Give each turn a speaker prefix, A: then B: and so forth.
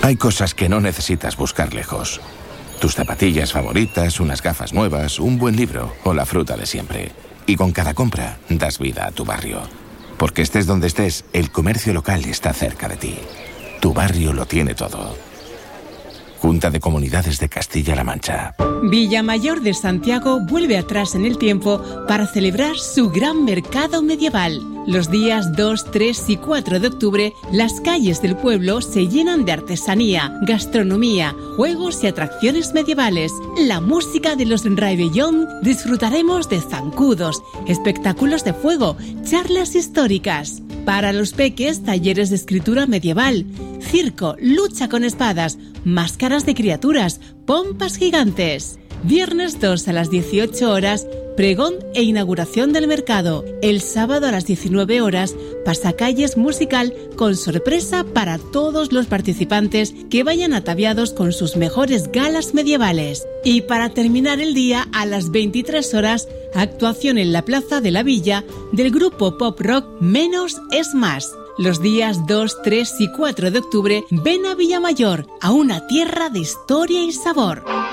A: Hay cosas que no necesitas buscar lejos. Tus zapatillas favoritas, unas gafas nuevas, un buen libro o la fruta de siempre. Y con cada compra das vida a tu barrio. Porque estés donde estés, el comercio local está cerca de ti. Tu barrio lo tiene todo. Junta de Comunidades de Castilla-La Mancha.
B: Villamayor de Santiago vuelve atrás en el tiempo para celebrar su gran mercado medieval. Los días 2, 3 y 4 de octubre, las calles del pueblo se llenan de artesanía, gastronomía, juegos y atracciones medievales. La música de los Rebellón, disfrutaremos de zancudos, espectáculos de fuego, charlas históricas. Para los peques, talleres de escritura medieval, circo, lucha con espadas, máscaras de criaturas, pompas gigantes. Viernes 2 a las 18 horas, pregón e inauguración del mercado. El sábado a las 19 horas, pasacalles musical con sorpresa para todos los participantes que vayan ataviados con sus mejores galas medievales. Y para terminar el día, a las 23 horas, actuación en la Plaza de la Villa del grupo pop rock Menos es Más. Los días 2, 3 y 4 de octubre, ven a Villamayor, a una tierra de historia y sabor.